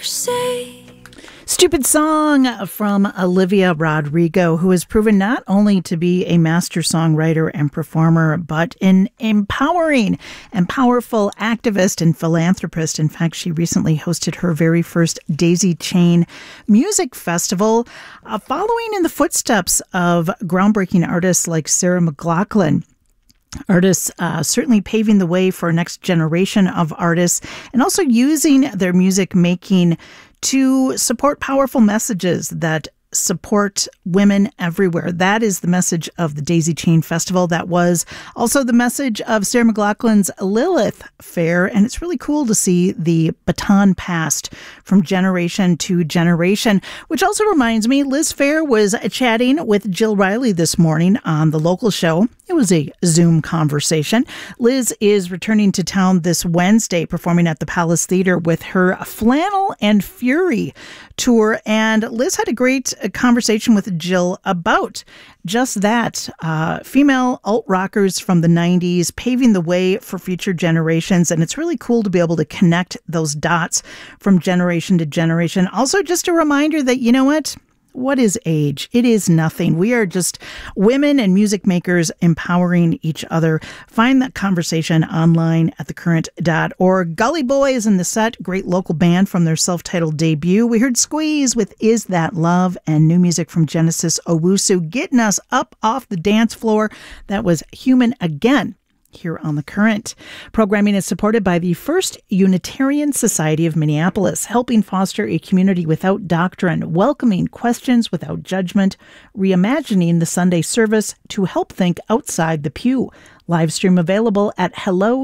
say. Stupid Song from Olivia Rodrigo, who has proven not only to be a master songwriter and performer, but an empowering and powerful activist and philanthropist. In fact, she recently hosted her very first Daisy Chain Music Festival, following in the footsteps of groundbreaking artists like Sarah McLachlan. Artists certainly paving the way for a next generation of artists, and also using their music making to support powerful messages that support women everywhere. That is the message of the Daisy Chain Festival. That was also the message of Sarah McLachlan's Lilith Fair. And it's really cool to see the baton passed from generation to generation, which also reminds me, Liz Fair was chatting with Jill Riley this morning on the local show. It was a Zoom conversation. Liz is returning to town this Wednesday, performing at the Palace Theater with her Flannel and Fury tour. And Liz had a great conversation with Jill about just that. Female alt-rockers from the 90s paving the way for future generations. And it's really cool to be able to connect those dots from generation to generation. Also, just a reminder that, you know what is age? It is nothing. We are just women and music makers empowering each other. Find that conversation online at thecurrent.org. Gully Boys in the set, great local band from their self-titled debut. We heard Squeeze with Is That Love, and new music from Genesis Owusu getting us up off the dance floor. That was Human Again, here on The Current. Programming is supported by the First Unitarian Society of Minneapolis, helping foster a community without doctrine, welcoming questions without judgment, reimagining the Sunday service to help think outside the pew. Live stream available at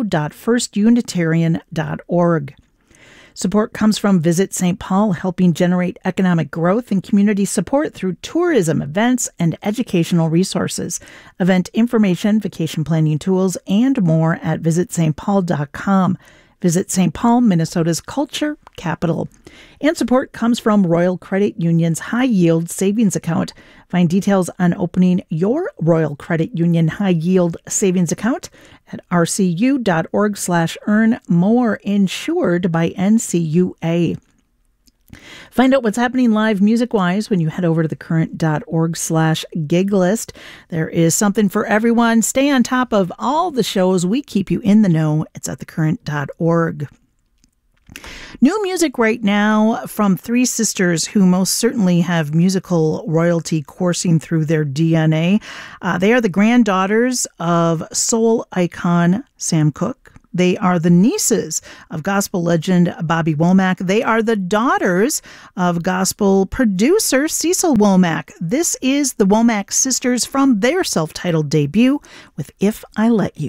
hello.firstunitarian.org. Support comes from Visit St. Paul, helping generate economic growth and community support through tourism, events, and educational resources. Event information, vacation planning tools, and more at visitstpaul.com. Visit St. Paul, Minnesota's culture capital. And support comes from Royal Credit Union's High Yield Savings Account. Find details on opening your Royal Credit Union High Yield Savings Account at rcu.org/earn-more, insured by NCUA. Find out what's happening live music-wise when you head over to thecurrent.org/gig list. There is something for everyone. Stay on top of all the shows. We keep you in the know. It's at thecurrent.org. New music right now from three sisters who most certainly have musical royalty coursing through their DNA. They are the granddaughters of soul icon Sam Cooke. They are the nieces of gospel legend Bobby Womack. They are the daughters of gospel producer Cecil Womack. This is the Womack sisters from their self-titled debut with If I Let You.